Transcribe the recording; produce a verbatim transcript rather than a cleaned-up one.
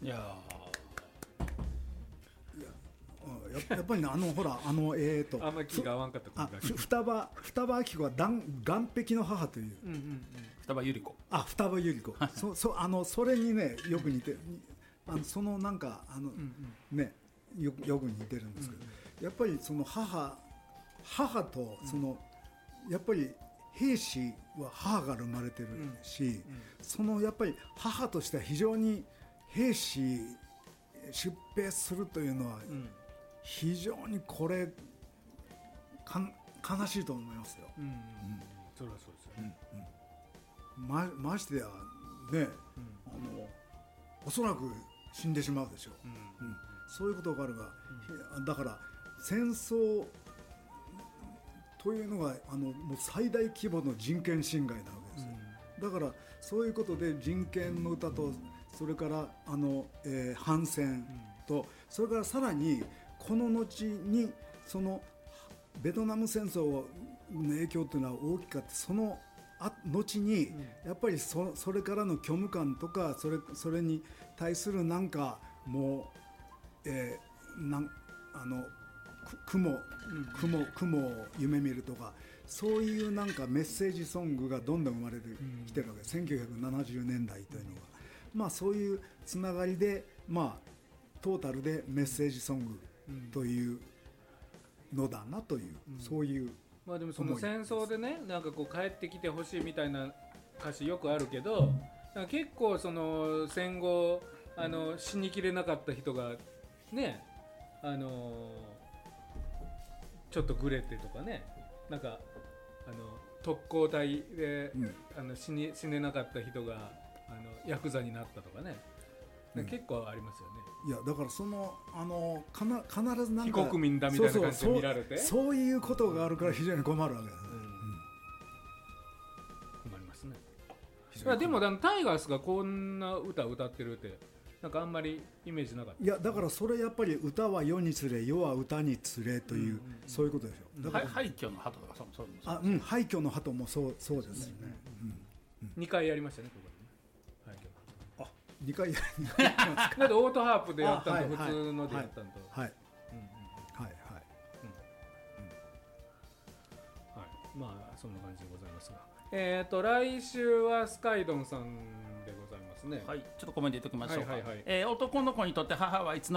いやや, やっぱりねあのほらあのえーとあんまり気が合わんかったあふ双葉双葉明子は岸壁の母という、 うんうんうん、 双葉百合子あ双葉百合子そ, そ, あのそれにねよく似てあのそのなんかあの、うんうん、ね よ, よく似てるんですけど、うんうん、やっぱりその母母とその、うん、やっぱり兵士は母から生まれてるし、うんうん、そのやっぱり母としては非常に兵士出兵するというのは、うん非常にこれか悲しいと思いますよ、うんうんうん、 それはそうですよね、 うんうん、ま, ましてやね、うん、あのおそらく死んでしまうでしょう、うんうん、そういうことがあるが、うん、だから戦争というのがあのもう最大規模の人権侵害なわけですよ、うん、だからそういうことで人権の歌とそれからあの、えー、反戦とそれからさらにこの後にそのベトナム戦争の影響というのは大きかったその後にやっぱり そ, それからの虚無感とかそれ、それに対するなんかもう、えー、なんあの雲、雲、雲を夢見るとかそういうなんかメッセージソングがどんどん生まれてきてるわけです、せんきゅうひゃくななじゅうねんだいというのは、まあ、そういうつながりで、まあ、トータルでメッセージソングというのだなという、うん、そういうまあでもその戦争でねなんかこう帰ってきてほしいみたいな歌詞よくあるけど、なんか結構その戦後あの死にきれなかった人がねあのちょっとグレてとかねなんかあの特攻隊で、うん、あの 死, に死ねなかった人があのヤクザになったとかね、うん、結構ありますよね。 いやだからそのあのかな必ずなんか非国民だみたいな感じで見られてそう, そう, そういうことがあるから非常に困るわけです、うんうん、 困りますね。いやでもタイガースがこんな歌歌ってるってなんかあんまりイメージなかった。 いやだからそれやっぱり歌は世につれ世は歌につれという、うんうんうん、そういうことでしょ。だから廃墟の鳩とかそうそうそうあ、うん、廃墟の鳩もそうそうですよね、うんうんうん、にかいやりましたねここでね廃墟の鳩。 あにかいやりますかだってオートハープでやったのと普通のでやったのとはいはい、うんうん、はいはい、 うんはい、まあそんな感じでございますが、えーと来週はスカイドンさんでございますね。 はい、ちょっとコメント言っておきましょうか、 はいはいはいえー、男の子にとって母はいつの